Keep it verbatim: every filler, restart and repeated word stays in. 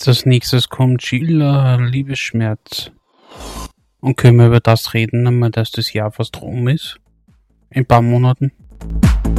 Als nächstes kommt Sheila, Liebesschmerz. Und können wir über das reden, einmal, dass das Jahr fast rum ist? In ein paar Monaten.